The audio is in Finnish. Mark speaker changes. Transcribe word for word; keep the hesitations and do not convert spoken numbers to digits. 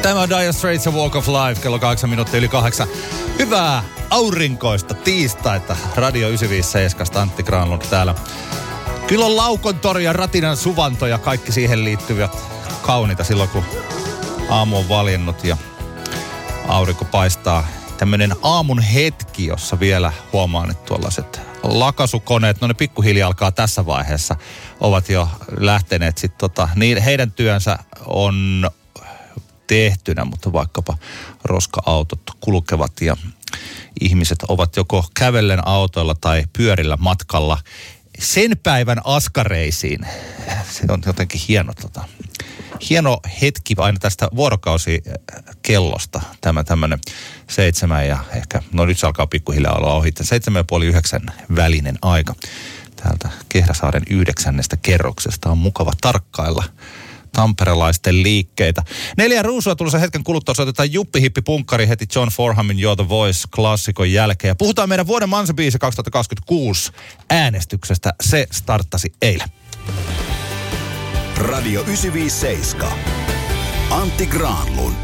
Speaker 1: Tämä on Dire Straits ja Walk of Life, kello kahdeksan minuuttia yli kahdeksan. Hyvää aurinkoista tiistaita. Radio yhdeksänsataaviisikymmentäseitsemän, Antti Granlund täällä. Kyllä on Laukontori ja Ratinan suvanto ja kaikki siihen liittyvät kauniita silloin, kun aamu on valjennut ja aurinko paistaa. Tämmöinen aamun hetki, jossa vielä huomaan, että tuollaiset lakasukoneet, no ne pikkuhiljaa alkaa tässä vaiheessa, ovat jo lähteneet sitten tota, niin heidän työnsä on tehtynä, mutta vaikkapa roska-autot kulkevat ja ihmiset ovat joko kävellen autoilla tai pyörillä matkalla sen päivän askareisiin. Se on jotenkin hieno, tota, hieno hetki aina tästä vuorokausikellosta, tämä tämmöinen seitsemän ja ehkä, no nyt se alkaa pikkuhiljaa olla ohi, seitsemän ja puoli yhdeksän välinen aika. Täältä Kehräsaaren yhdeksännestä kerroksesta on mukava tarkkailla tamperelaisten liikkeitä. Neljä ruusua tulossa hetken kuluttua, soitetaan Juppi Hippi Punkkari heti John Forhamin You're the Voice-klassikon jälkeen. Ja puhutaan meidän vuoden Mansa-biisi kaksituhattakaksikymmentäkuusi äänestyksestä. Se starttasi eilen.
Speaker 2: Radio yhdeksänsataaviisikymmentäseitsemän. Antti Granlund.